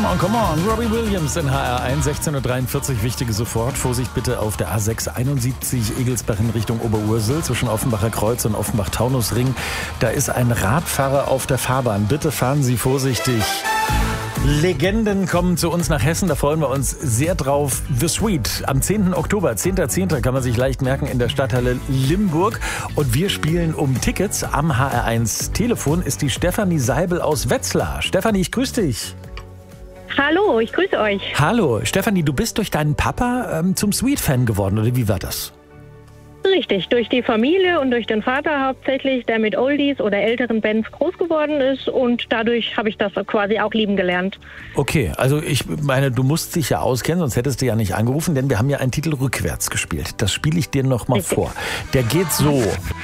Come on. Robbie Williams in HR1, 16.43 Uhr. Wichtige sofort. Vorsicht bitte auf der A6 71 Egelsbach in Richtung Oberursel zwischen Offenbacher Kreuz und Offenbach-Taunusring. Da ist ein Radfahrer auf der Fahrbahn. Bitte fahren Sie vorsichtig. Legenden kommen zu uns nach Hessen, da freuen wir uns sehr drauf. The Sweet am 10. Oktober, 10.10. kann man sich leicht merken in der Stadthalle Limburg. Und wir spielen um Tickets. Am HR1 Telefon ist die Stefanie Seibel aus Wetzlar. Stefanie, ich grüße dich. Hallo, ich grüße euch. Hallo, Stefanie, du bist durch deinen Papa zum Sweet-Fan geworden, oder wie war das? Richtig, durch die Familie und durch den Vater hauptsächlich, der mit Oldies oder älteren Bands groß geworden ist, und dadurch habe ich das quasi auch lieben gelernt. Okay, also ich meine, du musst dich ja auskennen, sonst hättest du ja nicht angerufen, denn wir haben ja einen Titel rückwärts gespielt. Das spiele ich dir noch mal vor. Der geht so.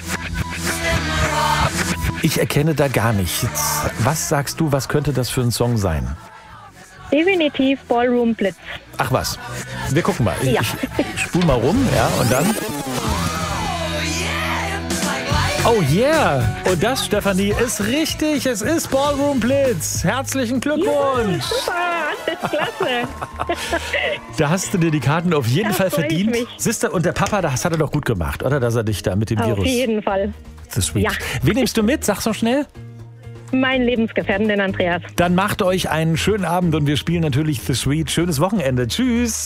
Ich erkenne da gar nichts. Was sagst du, was könnte das für ein Song sein? Definitiv Ballroom Blitz. Ach was, wir gucken mal. Ja. Ich spul mal rum, ja, und dann... Oh yeah! Und das, Stefanie, ist richtig. Es ist Ballroom Blitz. Herzlichen Glückwunsch! Ja, super, klasse. Da hast du dir die Karten auf jeden Fall freu ich verdient. mich. Sister, und der Papa, das hat er doch gut gemacht, oder? Dass er dich da mit dem Virus... Auf jeden Fall. The Sweet. Ja. Wen nimmst du mit? Sag's noch schnell. Mein Lebensgefährten, den Andreas. Dann macht euch einen schönen Abend und wir spielen natürlich The Sweet. Schönes Wochenende. Tschüss!